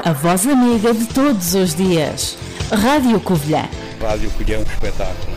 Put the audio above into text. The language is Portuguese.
A voz amiga de todos os dias. Rádio Covilhã. Rádio Covilhã, um espetáculo.